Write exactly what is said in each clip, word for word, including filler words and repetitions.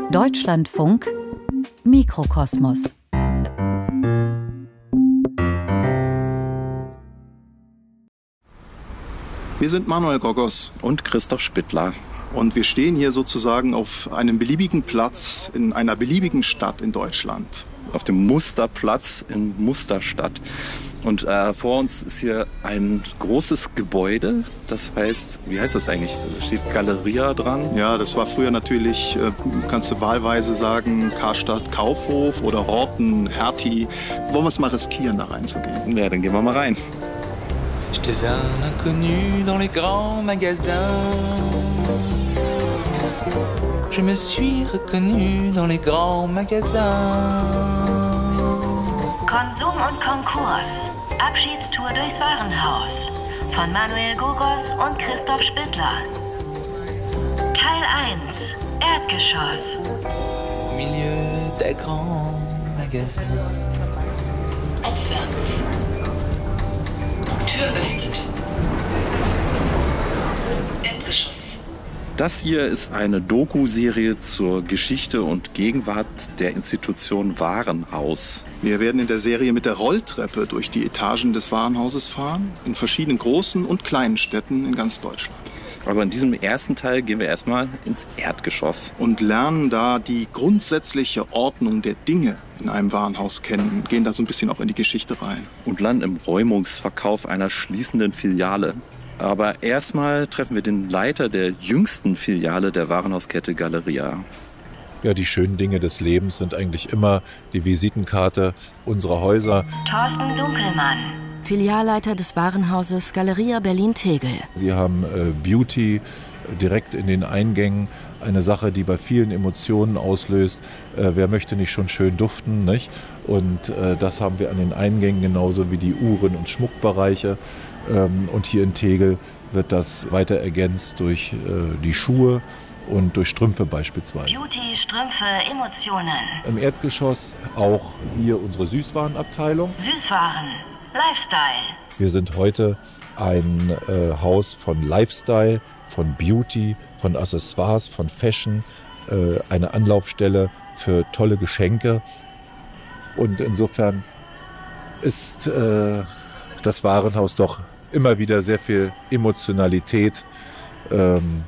Deutschlandfunk Mikrokosmos. Wir sind Manuel Gogos und Christoph Spittler. Und wir stehen hier sozusagen auf einem beliebigen Platz in einer beliebigen Stadt in Deutschland. Auf dem Musterplatz in Musterstadt. Und äh, vor uns ist hier ein großes Gebäude. Das heißt, wie heißt das eigentlich? Da steht Galeria dran. Ja, das war früher natürlich, äh, kannst du wahlweise sagen, Karstadt Kaufhof oder Horten Hertie. Wollen wir es mal riskieren, da reinzugehen? Ja, dann gehen wir mal rein. J'étais un inconnu dans les grands magasins. Je me suis reconnu dans les grands magasins. Konsum und Konkurs. Abschiedstour durchs Warenhaus. Von Manuel Gogos und Christoph Spittler. Teil eins. Erdgeschoss. Au milieu des grands magasins. Abwärts. Tür beendet. Erdgeschoss. Das hier ist eine Doku-Serie zur Geschichte und Gegenwart der Institution Warenhaus. Wir werden in der Serie mit der Rolltreppe durch die Etagen des Warenhauses fahren, in verschiedenen großen und kleinen Städten in ganz Deutschland. Aber in diesem ersten Teil gehen wir erstmal ins Erdgeschoss. Und lernen da die grundsätzliche Ordnung der Dinge in einem Warenhaus kennen, gehen da so ein bisschen auch in die Geschichte rein. Und landen im Räumungsverkauf einer schließenden Filiale. Aber erstmal treffen wir den Leiter der jüngsten Filiale der Warenhauskette Galeria. Ja, die schönen Dinge des Lebens sind eigentlich immer die Visitenkarte unserer Häuser. Thorsten Dunkelmann. Filialleiter des Warenhauses Galeria Berlin-Tegel. Sie haben äh, Beauty direkt in den Eingängen. Eine Sache, die bei vielen Emotionen auslöst. Äh, wer möchte nicht schon schön duften, nicht? Und äh, das haben wir an den Eingängen, genauso wie die Uhren- und Schmuckbereiche. Ähm, und hier in Tegel wird das weiter ergänzt durch äh, die Schuhe und durch Strümpfe beispielsweise. Beauty, Strümpfe, Emotionen. Im Erdgeschoss auch hier unsere Süßwarenabteilung. Süßwaren, Lifestyle. Wir sind heute ein äh, Haus von Lifestyle, von Beauty, von Accessoires, von Fashion, äh, eine Anlaufstelle für tolle Geschenke. Und insofern ist äh, das Warenhaus doch immer wieder sehr viel Emotionalität ähm,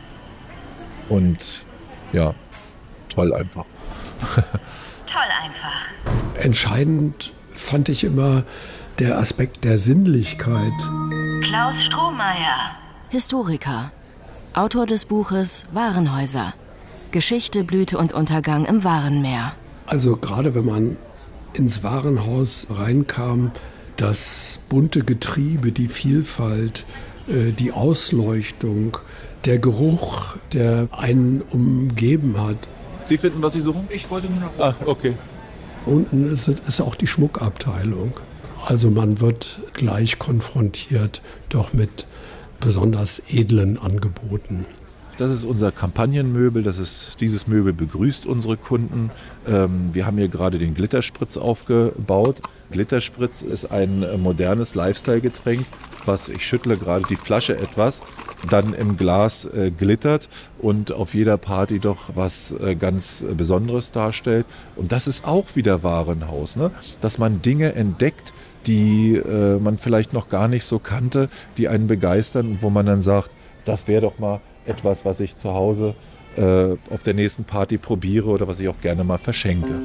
und ja, toll einfach. Toll einfach. Entscheidend fand ich immer der Aspekt der Sinnlichkeit. Klaus Strohmeier. Historiker. Autor des Buches Warenhäuser. Geschichte, Blüte und Untergang im Warenmeer. Also gerade wenn man ins Warenhaus reinkam, das bunte Getriebe, die Vielfalt, äh, die Ausleuchtung, der Geruch, der einen umgeben hat. Sie finden, was Sie suchen? Ich wollte nur noch... Ah, okay. Unten ist, ist auch die Schmuckabteilung. Also man wird gleich konfrontiert doch mit besonders edlen Angeboten. Das ist unser Kampagnenmöbel, das ist, dieses Möbel begrüßt unsere Kunden. Ähm, wir haben hier gerade den Glitterspritz aufgebaut. Glitterspritz ist ein modernes Lifestyle-Getränk, was, ich schüttle gerade die Flasche etwas, dann im Glas äh, glittert und auf jeder Party doch was äh, ganz äh, Besonderes darstellt. Und das ist auch wieder Warenhaus, ne? Dass man Dinge entdeckt, die äh, man vielleicht noch gar nicht so kannte, die einen begeistern und wo man dann sagt, das wäre doch mal etwas, was ich zu Hause äh, auf der nächsten Party probiere oder was ich auch gerne mal verschenke.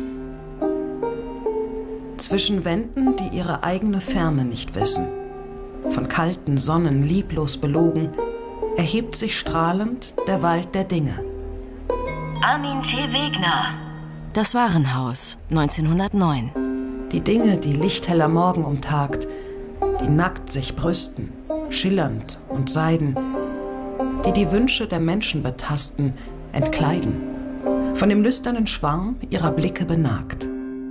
Zwischen Wänden, die ihre eigene Ferne nicht wissen, von kalten Sonnen lieblos belogen, erhebt sich strahlend der Wald der Dinge. Armin T. Wegner. Das Warenhaus, neunzehnhundertneun. Die Dinge, die lichtheller Morgen umtagt, die nackt sich brüsten, schillernd und seiden, die die Wünsche der Menschen betasten, entkleiden, von dem lüsternen Schwarm ihrer Blicke benagt.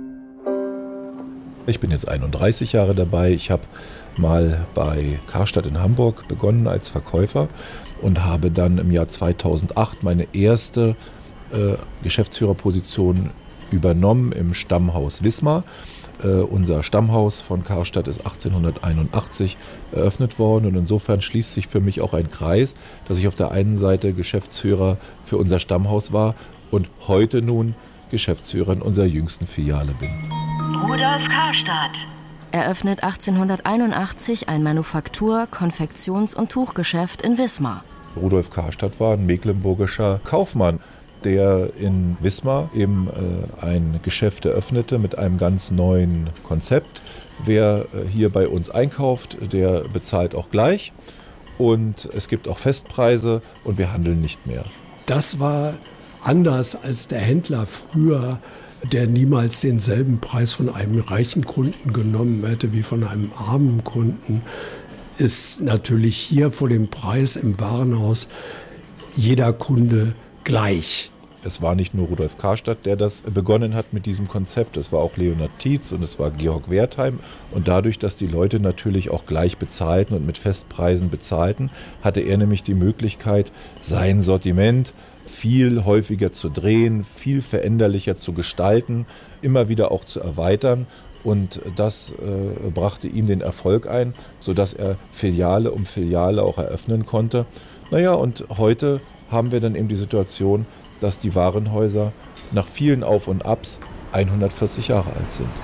Ich bin jetzt einunddreißig Jahre dabei. Ich habe mal bei Karstadt in Hamburg begonnen als Verkäufer und habe dann im Jahr zweitausendacht meine erste äh, Geschäftsführerposition übernommen im Stammhaus Wismar. Äh, unser Stammhaus von Karstadt ist achtzehnhunderteinundachtzig eröffnet worden und insofern schließt sich für mich auch ein Kreis, dass ich auf der einen Seite Geschäftsführer für unser Stammhaus war und heute nun Geschäftsführer in unserer jüngsten Filiale bin. Rudolf Karstadt eröffnet achtzehnhunderteinundachtzig ein Manufaktur-, Konfektions- und Tuchgeschäft in Wismar. Rudolf Karstadt war ein mecklenburgischer Kaufmann, der in Wismar eben äh, ein Geschäft eröffnete mit einem ganz neuen Konzept. Wer äh, hier bei uns einkauft, der bezahlt auch gleich. Und es gibt auch Festpreise und wir handeln nicht mehr. Das war anders als der Händler früher, der niemals denselben Preis von einem reichen Kunden genommen hätte wie von einem armen Kunden. Ist natürlich hier vor dem Preis im Warenhaus jeder Kunde gleich. Es war nicht nur Rudolf Karstadt, der das begonnen hat mit diesem Konzept. Es war auch Leonhard Tietz und es war Georg Wertheim. Und dadurch, dass die Leute natürlich auch gleich bezahlten und mit Festpreisen bezahlten, hatte er nämlich die Möglichkeit, sein Sortiment viel häufiger zu drehen, viel veränderlicher zu gestalten, immer wieder auch zu erweitern. Und das äh, brachte ihm den Erfolg ein, sodass er Filiale um Filiale auch eröffnen konnte. Naja, und heute haben wir dann eben die Situation, dass die Warenhäuser nach vielen Auf und Abs hundertvierzig Jahre alt sind.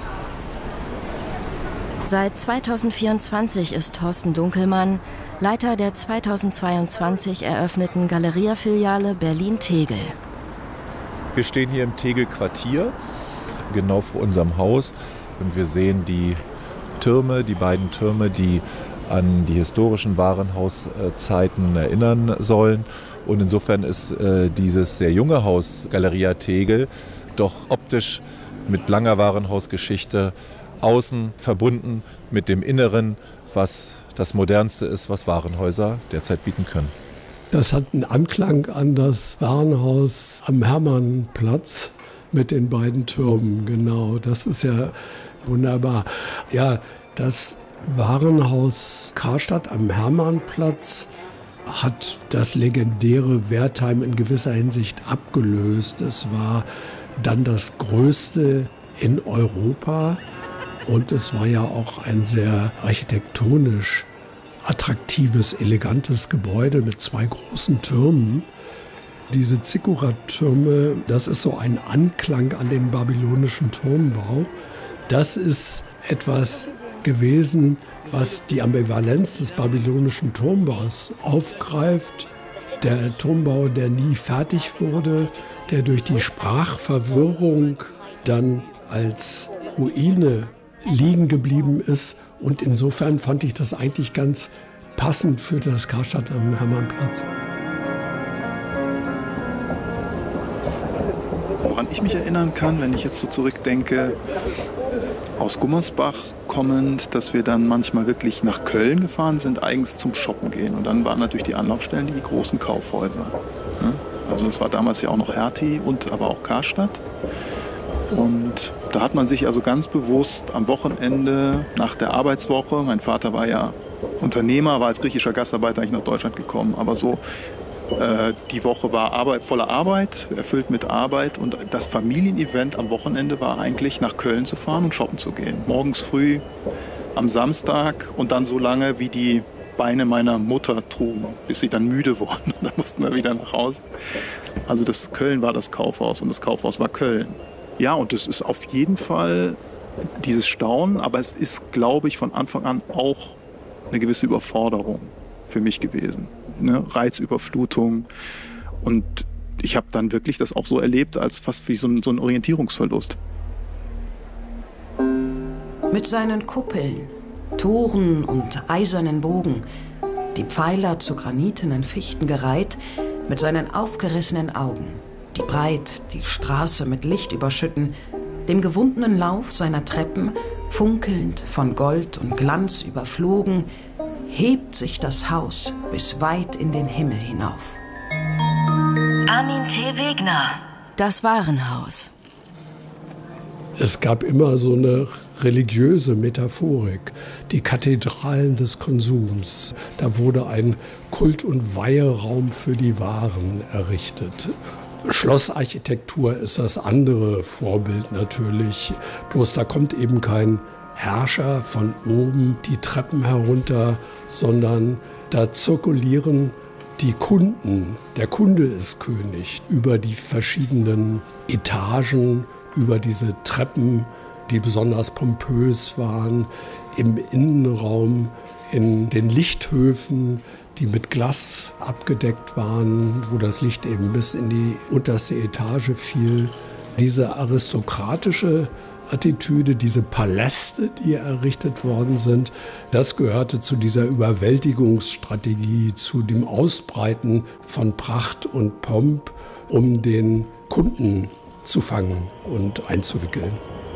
Seit zweitausendvierundzwanzig ist Thorsten Dunkelmann Leiter der zweitausendzweiundzwanzig eröffneten Galeria-Filiale Berlin-Tegel. Wir stehen hier im Tegel-Quartier, genau vor unserem Haus. Und wir sehen die Türme, die beiden Türme, die an die historischen Warenhauszeiten erinnern sollen. Und insofern ist äh, dieses sehr junge Haus Galeria Tegel doch optisch mit langer Warenhausgeschichte außen verbunden mit dem Inneren, was das Modernste ist, was Warenhäuser derzeit bieten können. Das hat einen Anklang an das Warenhaus am Hermannplatz mit den beiden Türmen, genau. Das ist ja wunderbar. Ja, das Warenhaus Karstadt am Hermannplatz hat das legendäre Wertheim in gewisser Hinsicht abgelöst. Es war dann das größte in Europa und es war ja auch ein sehr architektonisch attraktives, elegantes Gebäude mit zwei großen Türmen. Diese Zikkurat-Türme, das ist so ein Anklang an den babylonischen Turmbau. Das ist etwas gewesen, was die Ambivalenz des babylonischen Turmbaus aufgreift. Der Turmbau, der nie fertig wurde, der durch die Sprachverwirrung dann als Ruine liegen geblieben ist. Und insofern fand ich das eigentlich ganz passend für das Karstadt am Hermannplatz. Woran ich mich erinnern kann, wenn ich jetzt so zurückdenke, aus Gummersbach kommend, dass wir dann manchmal wirklich nach Köln gefahren sind, eigens zum Shoppen gehen. Und dann waren natürlich die Anlaufstellen die großen Kaufhäuser. Also es war damals ja auch noch Hertie und aber auch Karstadt. Und da hat man sich also ganz bewusst am Wochenende nach der Arbeitswoche, mein Vater war ja Unternehmer, war als griechischer Gastarbeiter eigentlich nach Deutschland gekommen, aber so äh, die Woche war Arbeit, voller Arbeit, erfüllt mit Arbeit und das Familienevent am Wochenende war eigentlich nach Köln zu fahren und shoppen zu gehen. Morgens früh, am Samstag und dann so lange, wie die Beine meiner Mutter trugen, bis sie dann müde wurden. Dann mussten wir wieder nach Hause. Also das Köln war das Kaufhaus und das Kaufhaus war Köln. Ja, und es ist auf jeden Fall dieses Staunen, aber es ist, glaube ich, von Anfang an auch eine gewisse Überforderung für mich gewesen. Eine Reizüberflutung. Und ich habe dann wirklich das auch so erlebt, als fast wie so ein, so ein Orientierungsverlust. Mit seinen Kuppeln, Toren und eisernen Bogen, die Pfeiler zu granitenen Fichten gereiht, mit seinen aufgerissenen Augen, die breit die Straße mit Licht überschütten, dem gewundenen Lauf seiner Treppen, funkelnd von Gold und Glanz überflogen, hebt sich das Haus bis weit in den Himmel hinauf. Armin T. Wegner. Das Warenhaus. Es gab immer so eine religiöse Metaphorik, die Kathedralen des Konsums. Da wurde ein Kult- und Weiheraum für die Waren errichtet. Schlossarchitektur ist das andere Vorbild natürlich. Bloß da kommt eben kein Herrscher von oben die Treppen herunter, sondern da zirkulieren die Kunden, der Kunde ist König, über die verschiedenen Etagen, über diese Treppen, die besonders pompös waren, im Innenraum, in den Lichthöfen, die mit Glas abgedeckt waren, wo das Licht eben bis in die unterste Etage fiel. Diese aristokratische Attitüde, diese Paläste, die errichtet worden sind, das gehörte zu dieser Überwältigungsstrategie, zu dem Ausbreiten von Pracht und Pomp, um den Kunden zu fangen und einzuwickeln.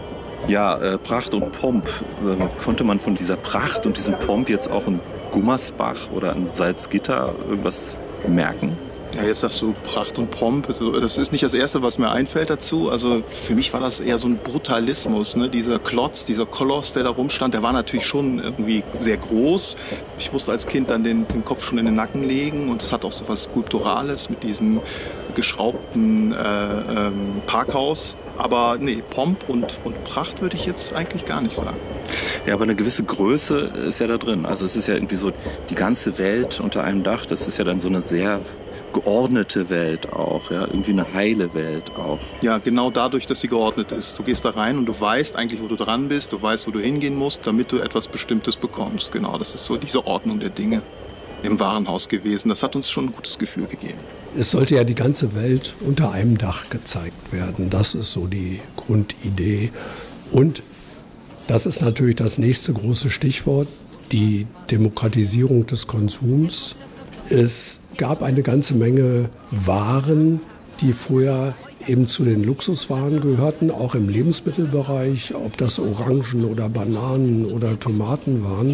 Ja, äh, Pracht und Pomp. Äh, konnte man von dieser Pracht und diesem Pomp jetzt auch in Gummersbach oder in Salzgitter irgendwas merken? Ja, jetzt sagst du Pracht und Pomp. Das ist nicht das Erste, was mir einfällt dazu. Also für mich war das eher so ein Brutalismus. Ne? Dieser Klotz, dieser Koloss, der da rumstand, der war natürlich schon irgendwie sehr groß. Ich musste als Kind dann den, den Kopf schon in den Nacken legen. Und es hat auch so was Skulpturales mit diesem geschraubten äh, ähm, Parkhaus. Aber nee, Pomp und, und Pracht würde ich jetzt eigentlich gar nicht sagen. Ja, aber eine gewisse Größe ist ja da drin. Also es ist ja irgendwie so die ganze Welt unter einem Dach. Das ist ja dann so eine sehr geordnete Welt auch, ja, irgendwie eine heile Welt auch. Ja, genau dadurch, dass sie geordnet ist. Du gehst da rein und du weißt eigentlich, wo du dran bist, du weißt, wo du hingehen musst, damit du etwas Bestimmtes bekommst. Genau, das ist so diese Ordnung der Dinge im Warenhaus gewesen. Das hat uns schon ein gutes Gefühl gegeben. Es sollte ja die ganze Welt unter einem Dach gezeigt werden. Das ist so die Grundidee. Und das ist natürlich das nächste große Stichwort, die Demokratisierung des Konsums. Es gab eine ganze Menge Waren, die vorher eben zu den Luxuswaren gehörten, auch im Lebensmittelbereich, ob das Orangen oder Bananen oder Tomaten waren,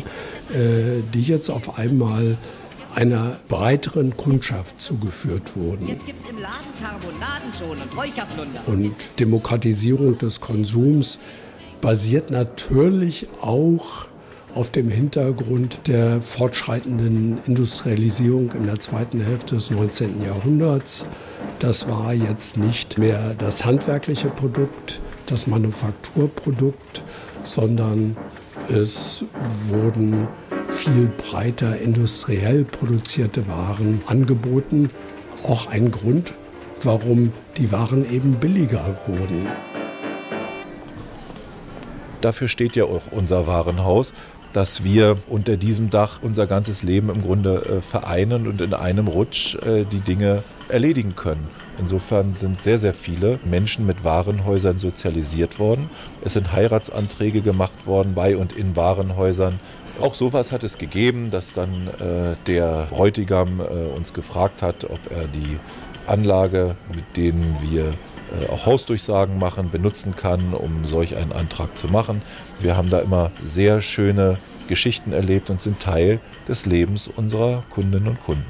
äh, die jetzt auf einmal einer breiteren Kundschaft zugeführt wurden. Jetzt gibt's im Laden Karbonaden und Räucherplunder. Und Demokratisierung des Konsums basiert natürlich auch auf dem Hintergrund der fortschreitenden Industrialisierung in der zweiten Hälfte des neunzehnten Jahrhunderts. Das war jetzt nicht mehr das handwerkliche Produkt, das Manufakturprodukt, sondern es wurden viel breiter industriell produzierte Waren angeboten. Auch ein Grund, warum die Waren eben billiger wurden. Dafür steht ja auch unser Warenhaus, dass wir unter diesem Dach unser ganzes Leben im Grunde äh, vereinen und in einem Rutsch äh, die Dinge erledigen können. Insofern sind sehr, sehr viele Menschen mit Warenhäusern sozialisiert worden. Es sind Heiratsanträge gemacht worden bei und in Warenhäusern. Auch sowas hat es gegeben, dass dann äh, der Bräutigam äh, uns gefragt hat, ob er die Anlage, mit denen wir äh, auch Hausdurchsagen machen, benutzen kann, um solch einen Antrag zu machen. Wir haben da immer sehr schöne Geschichten erlebt und sind Teil des Lebens unserer Kundinnen und Kunden.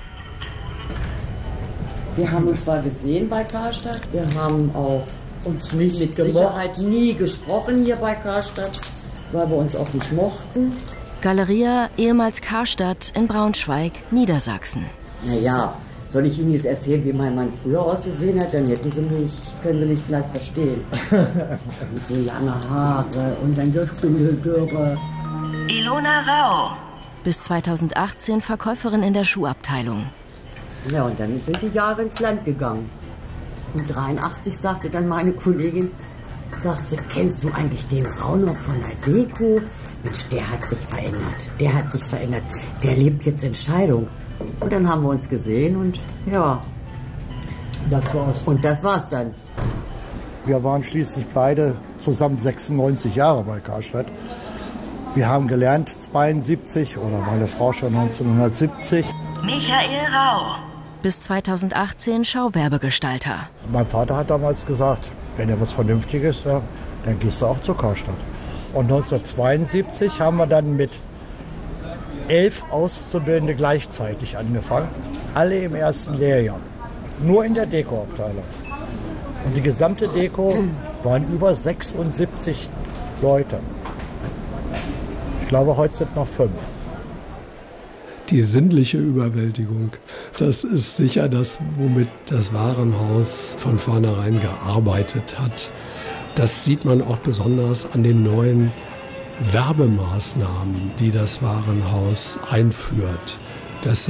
Wir haben uns zwar gesehen bei Karstadt, wir haben auch uns nicht mit Sicherheit nie gesprochen hier bei Karstadt, weil wir uns auch nicht mochten. Galeria, ehemals Karstadt in Braunschweig, Niedersachsen. Naja, soll ich Ihnen jetzt erzählen, wie mein Mann früher ausgesehen hat? Dann hätten Sie mich, können Sie mich vielleicht verstehen. Mit so lange Haare und dann so Spindeldürre. Ilona Rau. Bis zweitausendachtzehn Verkäuferin in der Schuhabteilung. Ja, und dann sind die Jahre ins Land gegangen. Und dreiundachtzig sagte dann meine Kollegin, sagt sie, kennst du eigentlich den Rau noch von der Deko? Mensch, der hat sich verändert, der hat sich verändert, der lebt jetzt in Scheidung. Und dann haben wir uns gesehen und ja. Das war's. Und das war's dann. Wir waren schließlich beide zusammen sechsundneunzig Jahre bei Karstadt. Wir haben gelernt zweiundsiebzig oder meine Frau schon neunzehnhundertsiebzig. Michael Rau. Bis zweitausendachtzehn Schauwerbegestalter. Mein Vater hat damals gesagt, wenn er was Vernünftiges sagt, dann gehst du auch zur Karstadt. Und neunzehnhundertzweiundsiebzig haben wir dann mit elf Auszubildende gleichzeitig angefangen. Alle im ersten Lehrjahr. Nur in der Dekoabteilung. Und die gesamte Deko waren über sechsundsiebzig Leute. Ich glaube, heute sind noch fünf. Die sinnliche Überwältigung, das ist sicher das, womit das Warenhaus von vornherein gearbeitet hat. Das sieht man auch besonders an den neuen Werbemaßnahmen, die das Warenhaus einführt. Das sind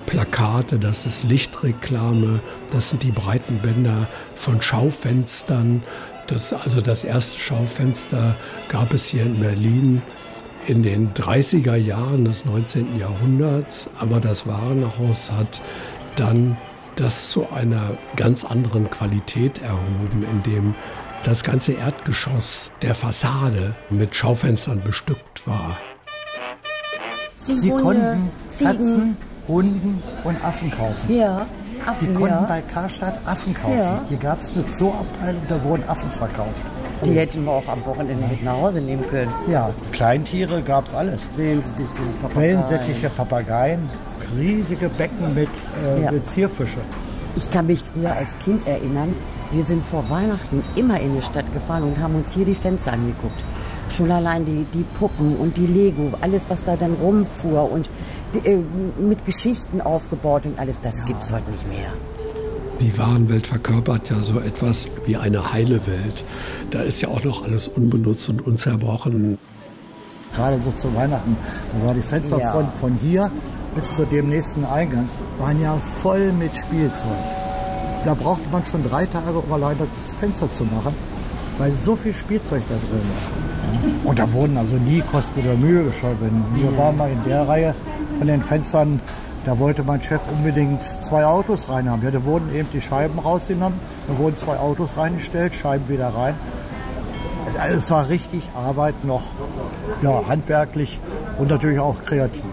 Plakate, das ist Lichtreklame, das sind die breiten Bänder von Schaufenstern. Das, also das erste Schaufenster gab es hier in Berlin in den dreißiger Jahren des neunzehnten Jahrhunderts, aber das Warenhaus hat dann das zu einer ganz anderen Qualität erhoben, indem das ganze Erdgeschoss der Fassade mit Schaufenstern bestückt war. Sie konnten Katzen, Hunden und Affen kaufen. Ja, Affen, Sie konnten ja. bei Karstadt Affen kaufen. Ja. Hier gab es eine Zooabteilung, da wurden Affen verkauft. Die hätten wir auch am Wochenende mit nach Hause nehmen können. Ja, Kleintiere gab es alles. Wellensittliche, Papageien. Wellensittliche, Papageien, riesige Becken mit, äh, Ja. mit Zierfische. Ich kann mich früher als Kind erinnern, wir sind vor Weihnachten immer in die Stadt gefahren und haben uns hier die Fenster angeguckt. Schon allein die, die Puppen und die Lego, alles was da dann rumfuhr und die, äh, mit Geschichten aufgebaut und alles, das gibt's heute nicht mehr. Die Warenwelt verkörpert ja so etwas wie eine heile Welt. Da ist ja auch noch alles unbenutzt und unzerbrochen. Gerade so zu Weihnachten, da war die Fensterfront Ja. von hier bis zu dem nächsten Eingang, waren ja voll mit Spielzeug. Da brauchte man schon drei Tage, um allein das Fenster zu machen, weil so viel Spielzeug da drin war. Und da wurden also nie Kosten oder Mühe gescheut. Wir waren mal in der Reihe von den Fenstern, da wollte mein Chef unbedingt zwei Autos reinhaben. Ja, da wurden eben die Scheiben rausgenommen, da wurden zwei Autos reingestellt, Scheiben wieder rein. Also es war richtig Arbeit noch, ja, handwerklich und natürlich auch kreativ.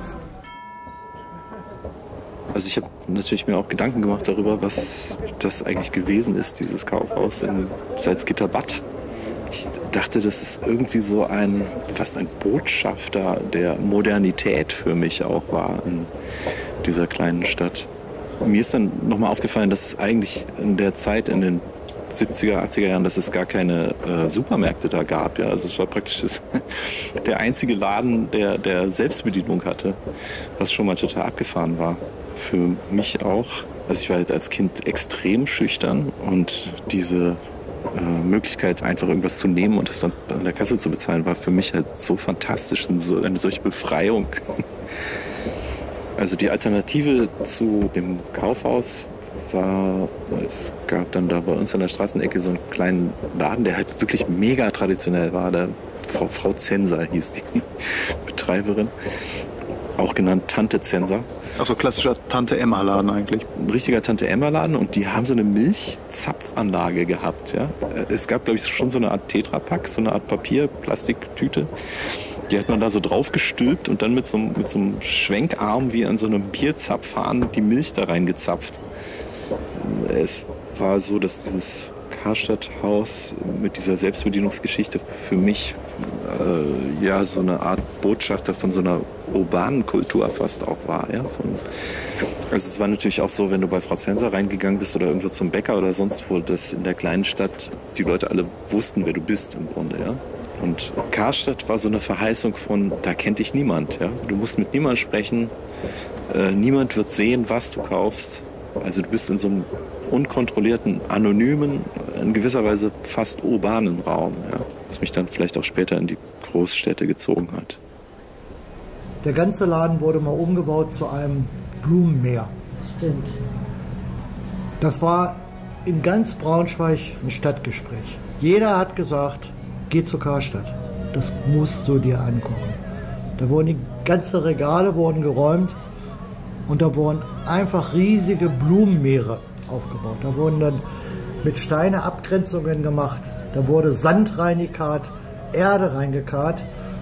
Also ich habe natürlich mir auch Gedanken gemacht darüber, was das eigentlich gewesen ist, dieses Kaufhaus in Salzgitter-Bad. Ich dachte, das ist irgendwie so ein, fast ein Botschafter der Modernität für mich auch war in dieser kleinen Stadt. Mir ist dann nochmal aufgefallen, dass es eigentlich in der Zeit, in den siebziger, achtziger Jahren, dass es gar keine äh, Supermärkte da gab. Ja? Also es war praktisch das, der einzige Laden, der, der Selbstbedienung hatte, was schon mal total abgefahren war. Für mich auch. Also ich war halt als Kind extrem schüchtern und diese äh, Möglichkeit, einfach irgendwas zu nehmen und das dann an der Kasse zu bezahlen, war für mich halt so fantastisch und so eine solche Befreiung. Also die Alternative zu dem Kaufhaus war, es gab dann da bei uns an der Straßenecke so einen kleinen Laden, der halt wirklich mega traditionell war. Da Frau, Frau Zenser hieß die Betreiberin, auch genannt Tante Zenser. Also klassischer Tante-Emma-Laden eigentlich. Ein richtiger Tante-Emma-Laden und die haben so eine Milchzapfanlage gehabt. Ja? Es gab, glaube ich, schon so eine Art Tetrapack, so eine Art Papier-Plastiktüte. Die hat man da so drauf gestülpt und dann mit so, mit so einem Schwenkarm wie an so einem Bierzapfhahn die Milch da reingezapft. Es war so, dass dieses Karstadt-Haus mit dieser Selbstbedienungsgeschichte für mich äh, ja so eine Art Botschafter von so einer urbanen Kultur fast auch war. Ja? Von, also es war natürlich auch so, wenn du bei Frau Zenser reingegangen bist oder irgendwo zum Bäcker oder sonst wo, dass in der kleinen Stadt die Leute alle wussten, wer du bist im Grunde. Ja? Und Karstadt war so eine Verheißung von, da kennt dich niemand. Ja? Du musst mit niemandem sprechen, äh, niemand wird sehen, was du kaufst. Also du bist in so einem unkontrollierten, anonymen, in gewisser Weise fast urbanen Raum, ja? Was mich dann vielleicht auch später in die Großstädte gezogen hat. Der ganze Laden wurde mal umgebaut zu einem Blumenmeer. Stimmt. Das war in ganz Braunschweig ein Stadtgespräch. Jeder hat gesagt, geh zu Karstadt. Das musst du dir angucken. Da wurden die ganzen Regale wurden geräumt und da wurden einfach riesige Blumenmeere aufgebaut. Da wurden dann mit Steine Abgrenzungen gemacht. Da wurde Sand reingekarrt, Erde reingekarrt,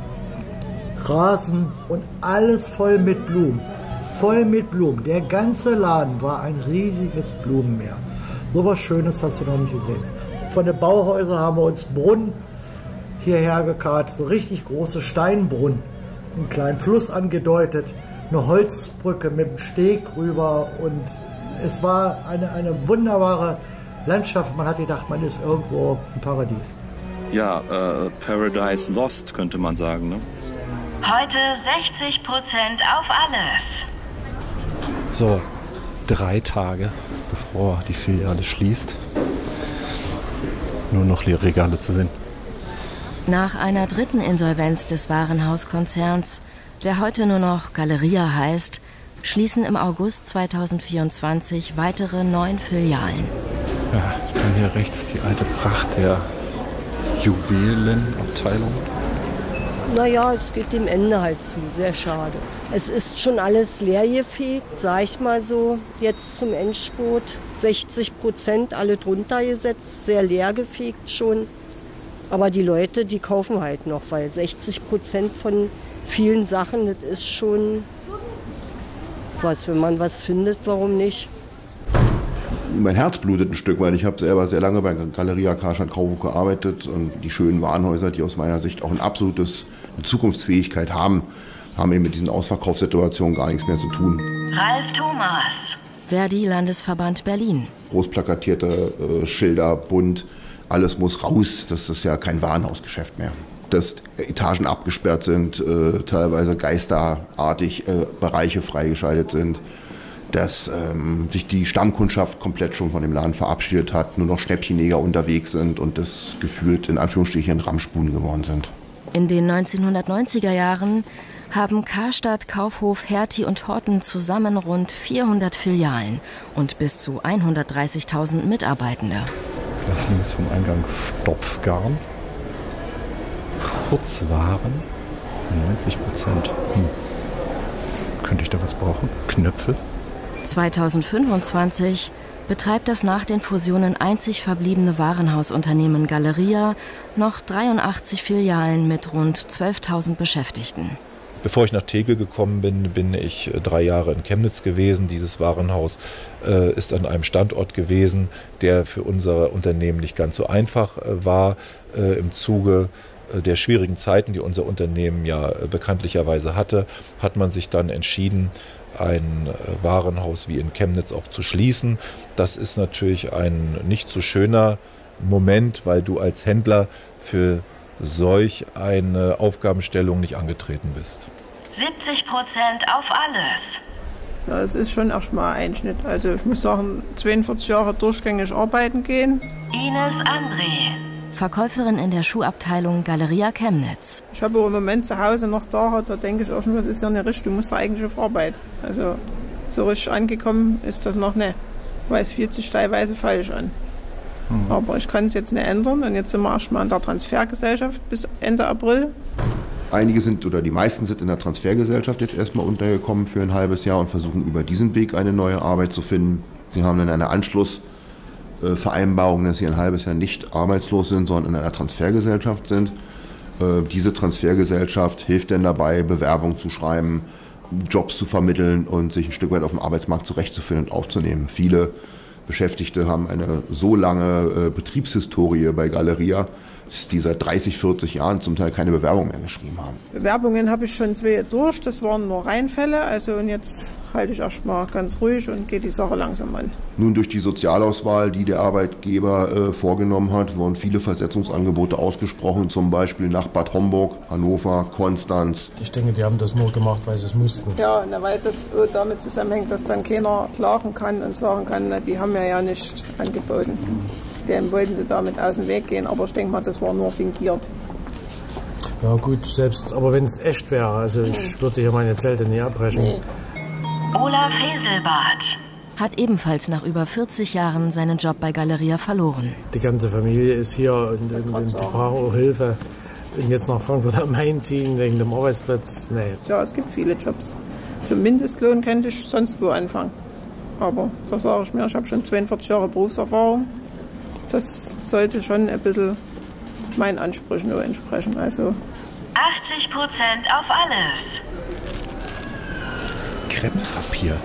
Rasen und alles voll mit Blumen. Voll mit Blumen. Der ganze Laden war ein riesiges Blumenmeer. So was Schönes hast du noch nicht gesehen. Von den Bauhäusern haben wir uns Brunnen hierher gekarrt, so richtig große Steinbrunnen. Einen kleinen Fluss angedeutet, eine Holzbrücke mit dem Steg rüber und es war eine, eine wunderbare Landschaft. Man hat gedacht, man ist irgendwo im Paradies. Ja, äh, Paradise Lost könnte man sagen, ne? Heute sechzig Prozent auf alles. So, drei Tage bevor die Filiale schließt. Nur noch leere Regale zu sehen. Nach einer dritten Insolvenz des Warenhauskonzerns, der heute nur noch Galeria heißt, schließen im August zweitausendvierundzwanzig weitere neun Filialen. Ja, ich bin hier rechts die alte Pracht der Juwelenabteilung. Naja, es geht dem Ende halt zu, sehr schade. Es ist schon alles leergefegt, sag ich mal so, jetzt zum Endspurt. sechzig Prozent alle drunter gesetzt, sehr leer gefegt schon. Aber die Leute, die kaufen halt noch, weil sechzig Prozent von vielen Sachen, das ist schon was. Wenn man was findet, warum nicht? Mein Herz blutet ein Stück, weil ich habe selber sehr lange bei Galeria Karstadt Kaufhof gearbeitet und die schönen Warenhäuser, die aus meiner Sicht auch ein absolutes eine Zukunftsfähigkeit haben, haben eben mit diesen Ausverkaufssituationen gar nichts mehr zu tun. Ralf Thomas. Verdi Landesverband Berlin. Großplakatierte äh, Schilder, bunt, alles muss raus. Das ist ja kein Warenhausgeschäft mehr. Dass Etagen abgesperrt sind, äh, teilweise geisterartig äh, Bereiche freigeschaltet sind. Dass ähm, sich die Stammkundschaft komplett schon von dem Laden verabschiedet hat, nur noch Schnäppchenjäger unterwegs sind und das gefühlt in Anführungsstrichen Ramschbuben geworden sind. In den neunzehnhundertneunziger Jahren haben Karstadt, Kaufhof, Hertie und Horten zusammen rund vierhundert Filialen und bis zu hundertdreißigtausend Mitarbeitende. Vielleicht links vom Eingang Stopfgarn. Kurzwaren, neunzig Prozent. Hm. Könnte ich da was brauchen? Knöpfe? zweitausendfünfundzwanzig betreibt das nach den Fusionen einzig verbliebene Warenhausunternehmen Galeria noch dreiundachtzig Filialen mit rund zwölftausend Beschäftigten. Bevor ich nach Tegel gekommen bin, bin ich drei Jahre in Chemnitz gewesen. Dieses Warenhaus äh, ist an einem Standort gewesen, der für unser Unternehmen nicht ganz so einfach äh, war. Äh, im Zuge äh, der schwierigen Zeiten, die unser Unternehmen ja äh, bekanntlicherweise hatte, hat man sich dann entschieden, ein Warenhaus wie in Chemnitz auch zu schließen. Das ist natürlich ein nicht so schöner Moment, weil du als Händler für solch eine Aufgabenstellung nicht angetreten bist. siebzig Prozent auf alles. Ja, es ist schon erstmal ein Einschnitt. Also ich muss sagen, zweiundvierzig Jahre durchgängig arbeiten gehen. Ines André. Verkäuferin in der Schuhabteilung Galeria Chemnitz. Ich habe im Moment zu Hause noch da, da denke ich auch schon, was ist ja nicht richtig, du musst da eigentlich auf Arbeit. Also so richtig angekommen ist das noch nicht, weil es fühlt sich teilweise falsch an. Mhm. Aber ich kann es jetzt nicht ändern und jetzt sind wir erstmal in der Transfergesellschaft bis Ende April. Einige sind oder die meisten sind in der Transfergesellschaft jetzt erstmal untergekommen für ein halbes Jahr und versuchen über diesen Weg eine neue Arbeit zu finden. Sie haben dann eine Anschluss Vereinbarung, dass sie ein halbes Jahr nicht arbeitslos sind, sondern in einer Transfergesellschaft sind. Äh, diese Transfergesellschaft hilft dann dabei, Bewerbungen zu schreiben, Jobs zu vermitteln und sich ein Stück weit auf dem Arbeitsmarkt zurechtzufinden und aufzunehmen. Viele Beschäftigte haben eine so lange äh, Betriebshistorie bei Galeria, dass die seit dreißig, vierzig Jahren zum Teil keine Bewerbung mehr geschrieben haben. Bewerbungen habe ich schon zwei durch, das waren nur Reinfälle, also und jetzt halte ich erstmal ganz ruhig und gehe die Sache langsam an. Nun durch die Sozialauswahl, die der Arbeitgeber äh, vorgenommen hat, wurden viele Versetzungsangebote ausgesprochen, zum Beispiel nach Bad Homburg, Hannover, Konstanz. Ich denke, die haben das nur gemacht, weil sie es mussten. Ja, na, weil das damit zusammenhängt, dass dann keiner klagen kann und sagen kann, na, die haben mir ja nicht angeboten. Dem wollten sie damit aus dem Weg gehen, aber ich denke mal, das war nur fingiert. Ja gut, selbst, aber wenn es echt wäre, also ich würde hier meine Zelte nie abbrechen. Nee. Olaf Heselbart hat ebenfalls nach über vierzig Jahren seinen Job bei Galeria verloren. Die ganze Familie ist hier und, und, und die brauchen auch Hilfe. Und jetzt nach Frankfurt am Main ziehen wegen dem Arbeitsplatz, nee. Ja, es gibt viele Jobs. Zum Mindestlohn könnte ich sonst wo anfangen. Aber da sage ich mir, ich habe schon zweiundvierzig Jahre Berufserfahrung. Das sollte schon ein bisschen meinen Ansprüchen nur entsprechen. Also achtzig Prozent auf alles. Krepppapier.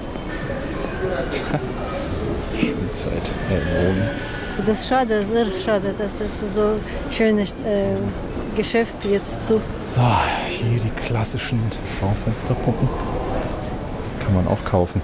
Heidenzeit. Erinnerungen. Das ist schade, sehr schade, dass das so schönes äh, Geschäft jetzt zu. So, hier die klassischen Schaufensterpuppen. Kann man auch kaufen.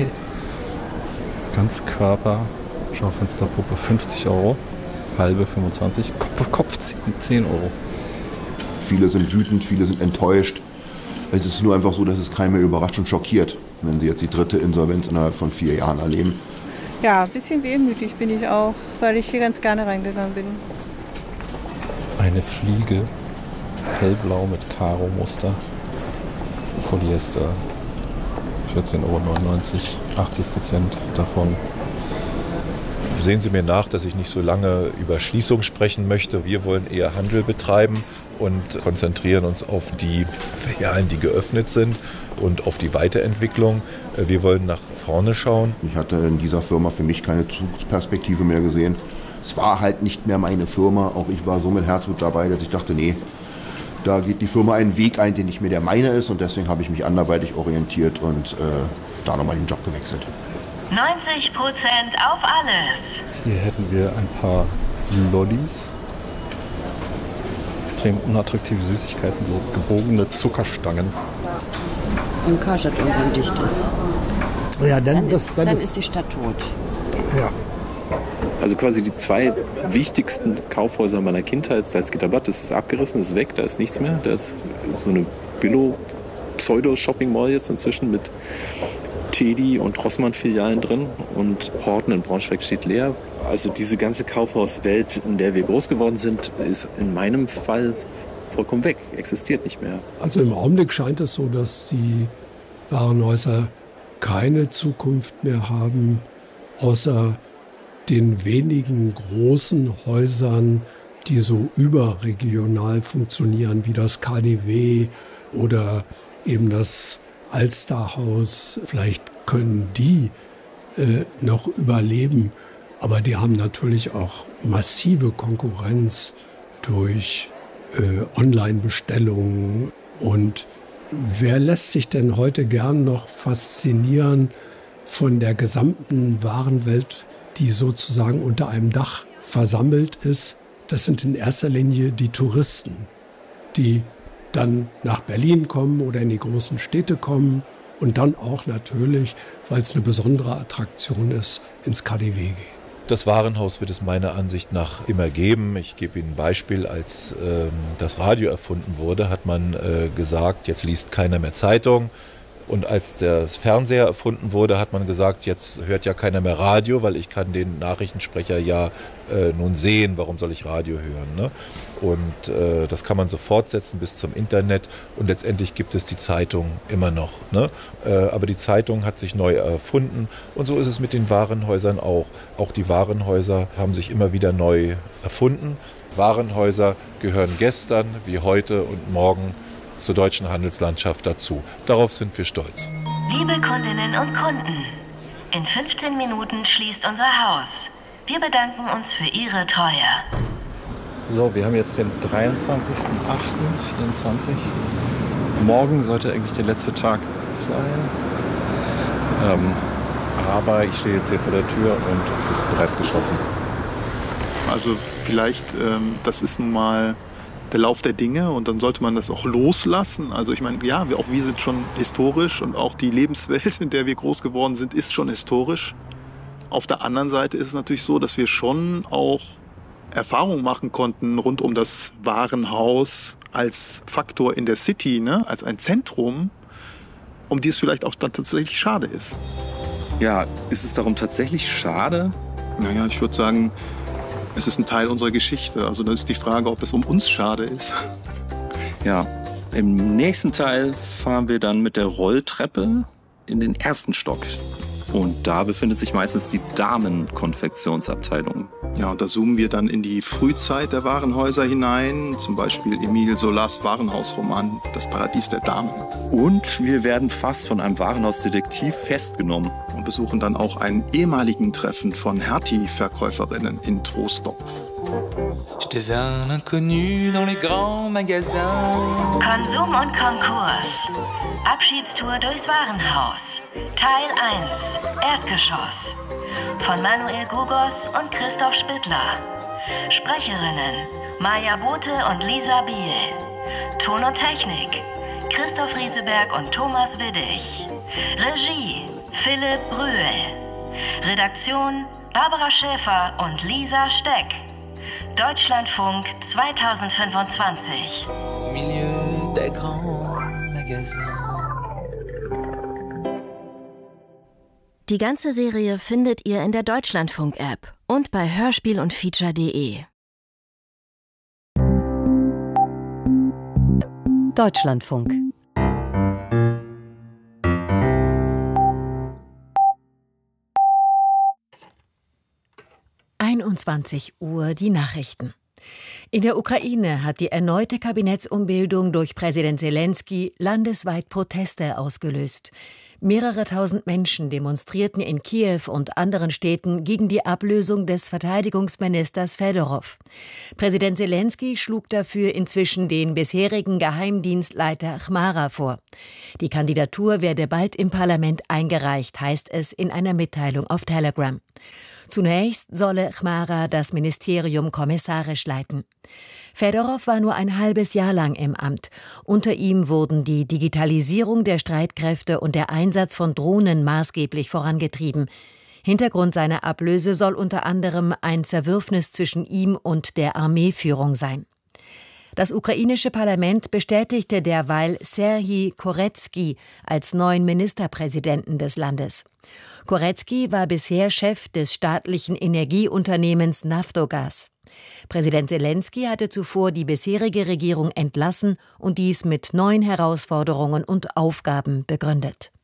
Ganzkörper Schaufensterpuppe fünfzig Euro, halbe fünfundzwanzig, Kopf zehn Euro. Viele sind wütend, viele sind enttäuscht. Es ist nur einfach so, dass es keinen mehr überrascht und schockiert, wenn sie jetzt die dritte Insolvenz innerhalb von vier Jahren erleben. Ja, ein bisschen wehmütig bin ich auch, weil ich hier ganz gerne reingegangen bin. Eine Fliege, hellblau mit Karo-Muster, Polyester, vierzehn Euro neunundneunzig, achtzig Prozent davon. Sehen Sie mir nach, dass ich nicht so lange über Schließung sprechen möchte. Wir wollen eher Handel betreiben und konzentrieren uns auf die Filialen, die geöffnet sind und auf die Weiterentwicklung. Wir wollen nach vorne schauen. Ich hatte in dieser Firma für mich keine Zukunftsperspektive mehr gesehen. Es war halt nicht mehr meine Firma. Auch ich war so mit Herzblut dabei, dass ich dachte, nee, da geht die Firma einen Weg ein, der nicht mehr der meine ist. Und deswegen habe ich mich anderweitig orientiert und äh, da nochmal den Job gewechselt. neunzig Prozent auf alles. Hier hätten wir ein paar Lollis. Extrem unattraktive Süßigkeiten, so gebogene Zuckerstangen. Und Karstadt irgendwann dicht ist. Ja, dann, dann, das, ist, dann, dann ist, ist die Stadt tot. Ja. Also quasi die zwei wichtigsten Kaufhäuser meiner Kindheit, Salzgitterbad, das ist abgerissen, das ist weg, da ist nichts mehr. Da ist so eine Billo-Pseudo-Shopping-Mall jetzt inzwischen mit Tedi und Rossmann-Filialen drin und Horten in Braunschweig steht leer. Also diese ganze Kaufhauswelt, in der wir groß geworden sind, ist in meinem Fall vollkommen weg, existiert nicht mehr. Also im Augenblick scheint es so, dass die Warenhäuser keine Zukunft mehr haben, außer den wenigen großen Häusern, die so überregional funktionieren, wie das K D W oder eben das Alsterhaus. Vielleicht können die äh, noch überleben, aber die haben natürlich auch massive Konkurrenz durch äh, Online-Bestellungen. Und wer lässt sich denn heute gern noch faszinieren von der gesamten Warenwelt, die sozusagen unter einem Dach versammelt ist? Das sind in erster Linie die Touristen, die dann nach Berlin kommen oder in die großen Städte kommen und dann auch natürlich, weil es eine besondere Attraktion ist, ins K D W gehen. Das Warenhaus wird es meiner Ansicht nach immer geben. Ich gebe Ihnen ein Beispiel. Als ähm, das Radio erfunden wurde, hat man äh, gesagt, jetzt liest keiner mehr Zeitung. Und als das Fernseher erfunden wurde, hat man gesagt, jetzt hört ja keiner mehr Radio, weil ich kann den Nachrichtensprecher ja äh, nun sehen. Warum soll ich Radio hören? Ne? Und äh, das kann man so fortsetzen bis zum Internet. Und letztendlich gibt es die Zeitung immer noch. Ne? Äh, aber die Zeitung hat sich neu erfunden. Und so ist es mit den Warenhäusern auch. Auch die Warenhäuser haben sich immer wieder neu erfunden. Warenhäuser gehören gestern wie heute und morgen zur deutschen Handelslandschaft dazu. Darauf sind wir stolz. Liebe Kundinnen und Kunden, in fünfzehn Minuten schließt unser Haus. Wir bedanken uns für Ihre Treue. So, wir haben jetzt den dreiundzwanzigsten achten vierundzwanzig. Morgen sollte eigentlich der letzte Tag sein. Ähm, aber ich stehe jetzt hier vor der Tür und es ist bereits geschlossen. Also vielleicht, ähm, das ist nun mal der Lauf der Dinge und dann sollte man das auch loslassen. Also ich meine, ja, wir, auch wir sind schon historisch und auch die Lebenswelt, in der wir groß geworden sind, ist schon historisch. Auf der anderen Seite ist es natürlich so, dass wir schon auch Erfahrungen machen konnten rund um das Warenhaus als Faktor in der City, ne? Als ein Zentrum, um die es vielleicht auch dann tatsächlich schade ist. Ja, ist es darum tatsächlich schade? Naja, ich würde sagen, es ist ein Teil unserer Geschichte. Also da ist die Frage, ob es um uns schade ist. Ja, im nächsten Teil fahren wir dann mit der Rolltreppe in den ersten Stock. Und da befindet sich meistens die Damenkonfektionsabteilung. Ja, und da zoomen wir dann in die Frühzeit der Warenhäuser hinein. Zum Beispiel Emile Zolas Warenhausroman Das Paradies der Damen. Und wir werden fast von einem Warenhausdetektiv festgenommen. Und besuchen dann auch einen ehemaligen Treffen von Hertie-Verkäuferinnen in Troisdorf. J'étais un inconnu dans les grands magasins. Konsum und Konkurs. Abschiedstour durchs Warenhaus. Teil eins. Erdgeschoss. Von Manuel Gugos und Christoph Spittler. Sprecherinnen Maja Bote und Lisa Biel. Ton und Technik Christoph Rieseberg und Thomas Widdig. Regie Philipp Brühl. Redaktion Barbara Schäfer und Lisa Steck. Deutschlandfunk zweitausendfünfundzwanzig. Milieu des grands magasins. Die ganze Serie findet ihr in der Deutschlandfunk-App und bei hörspiel und feature punkt de. Deutschlandfunk. einundzwanzig Uhr die Nachrichten. In der Ukraine hat die erneute Kabinettsumbildung durch Präsident Selenskyj landesweit Proteste ausgelöst. Mehrere tausend Menschen demonstrierten in Kiew und anderen Städten gegen die Ablösung des Verteidigungsministers Fedorow. Präsident Selenskyj schlug dafür inzwischen den bisherigen Geheimdienstleiter Chmara vor. Die Kandidatur werde bald im Parlament eingereicht, heißt es in einer Mitteilung auf Telegram. Zunächst solle Chmara das Ministerium kommissarisch leiten. Fedorow war nur ein halbes Jahr lang im Amt. Unter ihm wurden die Digitalisierung der Streitkräfte und der Einsatz von Drohnen maßgeblich vorangetrieben. Hintergrund seiner Ablöse soll unter anderem ein Zerwürfnis zwischen ihm und der Armeeführung sein. Das ukrainische Parlament bestätigte derweil Serhij Koretskij als neuen Ministerpräsidenten des Landes. Koretskij war bisher Chef des staatlichen Energieunternehmens Naftogaz. Präsident Selenskyj hatte zuvor die bisherige Regierung entlassen und dies mit neuen Herausforderungen und Aufgaben begründet.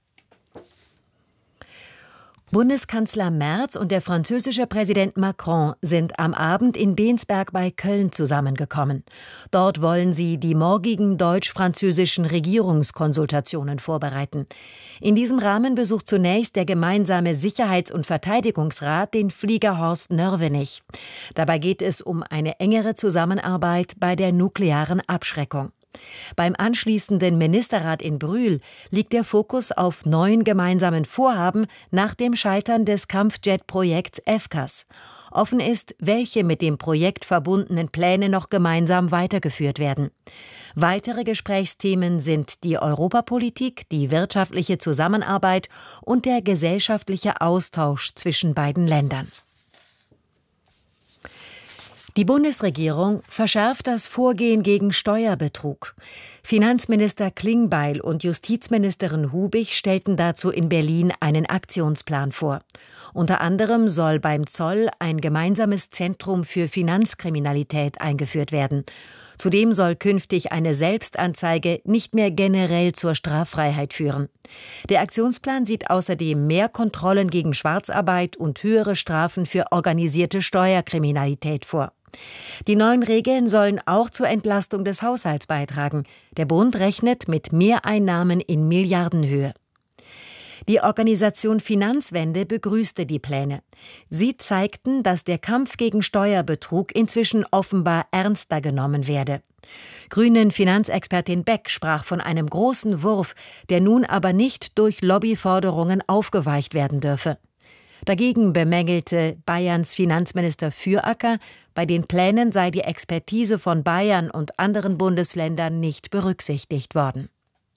Bundeskanzler Merz und der französische Präsident Macron sind am Abend in Bensberg bei Köln zusammengekommen. Dort wollen sie die morgigen deutsch-französischen Regierungskonsultationen vorbereiten. In diesem Rahmen besucht zunächst der gemeinsame Sicherheits- und Verteidigungsrat den Flieger Horst Nörvenich. Dabei geht es um eine engere Zusammenarbeit bei der nuklearen Abschreckung. Beim anschließenden Ministerrat in Brühl liegt der Fokus auf neuen gemeinsamen Vorhaben nach dem Scheitern des Kampfjet-Projekts F C A S. Offen ist, welche mit dem Projekt verbundenen Pläne noch gemeinsam weitergeführt werden. Weitere Gesprächsthemen sind die Europapolitik, die wirtschaftliche Zusammenarbeit und der gesellschaftliche Austausch zwischen beiden Ländern. Die Bundesregierung verschärft das Vorgehen gegen Steuerbetrug. Finanzminister Klingbeil und Justizministerin Hubig stellten dazu in Berlin einen Aktionsplan vor. Unter anderem soll beim Zoll ein gemeinsames Zentrum für Finanzkriminalität eingeführt werden. Zudem soll künftig eine Selbstanzeige nicht mehr generell zur Straffreiheit führen. Der Aktionsplan sieht außerdem mehr Kontrollen gegen Schwarzarbeit und höhere Strafen für organisierte Steuerkriminalität vor. Die neuen Regeln sollen auch zur Entlastung des Haushalts beitragen. Der Bund rechnet mit Mehreinnahmen in Milliardenhöhe. Die Organisation Finanzwende begrüßte die Pläne. Sie zeigten, dass der Kampf gegen Steuerbetrug inzwischen offenbar ernster genommen werde. Grünen Finanzexpertin Beck sprach von einem großen Wurf, der nun aber nicht durch Lobbyforderungen aufgeweicht werden dürfe. Dagegen bemängelte Bayerns Finanzminister Füracker, bei den Plänen sei die Expertise von Bayern und anderen Bundesländern nicht berücksichtigt worden.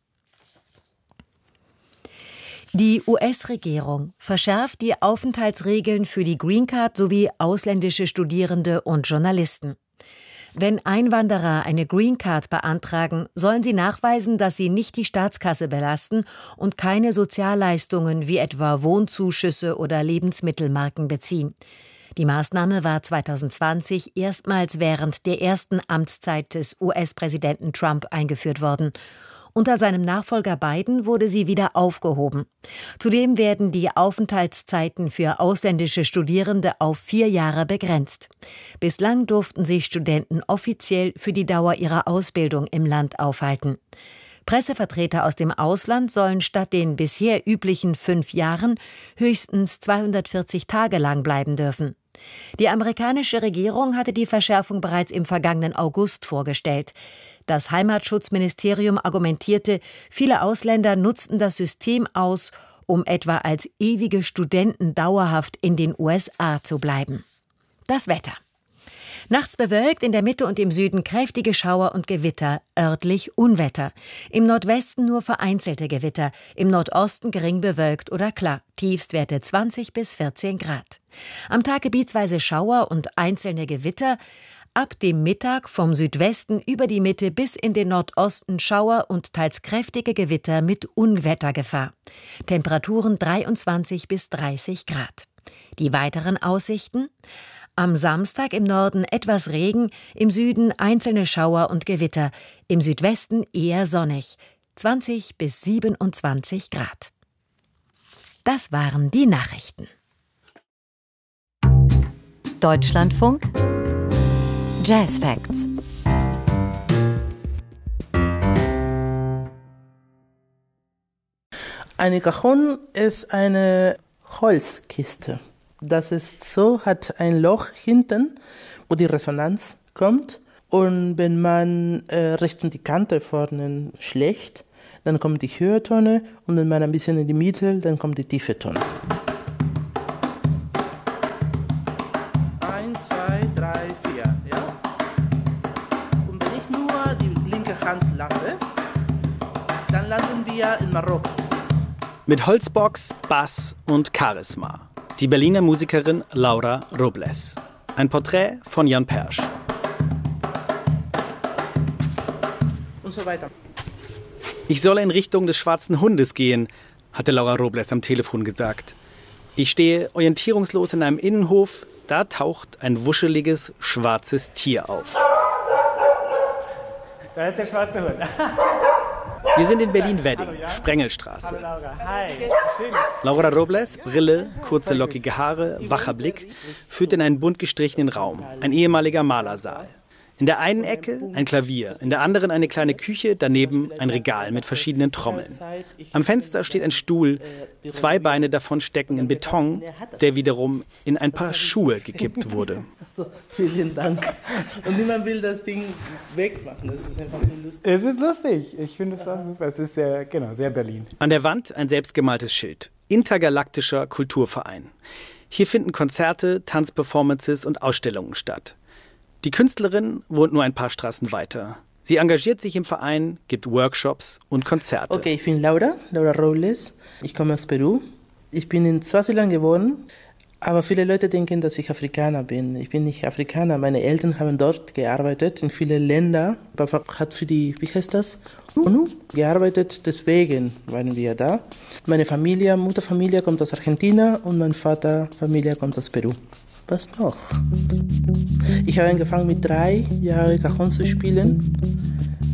Die U S-Regierung verschärft die Aufenthaltsregeln für die Green Card sowie ausländische Studierende und Journalisten. Wenn Einwanderer eine Green Card beantragen, sollen sie nachweisen, dass sie nicht die Staatskasse belasten und keine Sozialleistungen wie etwa Wohnzuschüsse oder Lebensmittelmarken beziehen. Die Maßnahme war zweitausendzwanzig erstmals während der ersten Amtszeit des U S-Präsidenten Trump eingeführt worden. Unter seinem Nachfolger Biden wurde sie wieder aufgehoben. Zudem werden die Aufenthaltszeiten für ausländische Studierende auf vier Jahre begrenzt. Bislang durften sich Studenten offiziell für die Dauer ihrer Ausbildung im Land aufhalten. Pressevertreter aus dem Ausland sollen statt den bisher üblichen fünf Jahren höchstens zweihundertvierzig Tage lang bleiben dürfen. Die amerikanische Regierung hatte die Verschärfung bereits im vergangenen August vorgestellt. Das Heimatschutzministerium argumentierte, viele Ausländer nutzten das System aus, um etwa als ewige Studenten dauerhaft in den U S A zu bleiben. Das Wetter. Nachts bewölkt, in der Mitte und im Süden kräftige Schauer und Gewitter, örtlich Unwetter. Im Nordwesten nur vereinzelte Gewitter, im Nordosten gering bewölkt oder klar, Tiefstwerte zwanzig bis vierzehn Grad. Am Tag gebietsweise Schauer und einzelne Gewitter, ab dem Mittag vom Südwesten über die Mitte bis in den Nordosten Schauer und teils kräftige Gewitter mit Unwettergefahr. Temperaturen dreiundzwanzig bis dreißig Grad. Die weiteren Aussichten: Am Samstag im Norden etwas Regen, im Süden einzelne Schauer und Gewitter, im Südwesten eher sonnig, zwanzig bis siebenundzwanzig Grad. Das waren die Nachrichten. Deutschlandfunk Jazz Facts. Eine Cajon ist eine Holzkiste. Das ist so, hat ein Loch hinten, wo die Resonanz kommt. Und wenn man äh, Richtung die Kante vorne schlägt, dann kommt die höhere Tone. Und wenn man ein bisschen in die Mitte, dann kommt die tiefe Tone. Eins, zwei, drei, vier, ja. Und wenn ich nur die linke Hand lasse, dann landen wir in Marokko. Mit Holzbox, Bass und Charisma. Die Berliner Musikerin Laura Robles. Ein Porträt von Jan Persch. Und so weiter. Ich soll in Richtung des schwarzen Hundes gehen, hatte Laura Robles am Telefon gesagt. Ich stehe orientierungslos in einem Innenhof. Da taucht ein wuscheliges, schwarzes Tier auf. Da ist der schwarze Hund. Wir sind in Berlin-Wedding, Sprengelstraße. Hallo Laura, hi. Schön. Laura Robles, Brille, kurze lockige Haare, wacher Blick, führt in einen bunt gestrichenen Raum, ein ehemaliger Malersaal. In der einen Ecke ein Klavier, in der anderen eine kleine Küche, daneben ein Regal mit verschiedenen Trommeln. Am Fenster steht ein Stuhl, zwei Beine davon stecken in Beton, der wiederum in ein paar Schuhe gekippt wurde. So, vielen Dank. Und niemand will das Ding wegmachen, das ist einfach so lustig. Es ist lustig, ich finde es auch super, es ist sehr, genau, sehr Berlin. An der Wand ein selbstgemaltes Schild, Intergalaktischer Kulturverein. Hier finden Konzerte, Tanzperformances und Ausstellungen statt. Die Künstlerin wohnt nur ein paar Straßen weiter. Sie engagiert sich im Verein, gibt Workshops und Konzerte. Okay, ich bin Laura, Laura Robles. Ich komme aus Peru. Ich bin in Swasiland geboren, aber viele Leute denken, dass ich Afrikaner bin. Ich bin nicht Afrikaner. Meine Eltern haben dort gearbeitet, in vielen Ländern. Papa hat für die, wie heißt das, UNO gearbeitet, deswegen waren wir da. Meine Familie, Mutterfamilie kommt aus Argentinien und meine Vaterfamilie kommt aus Peru. Was noch? Ich habe angefangen mit drei Jahren Cajon zu spielen.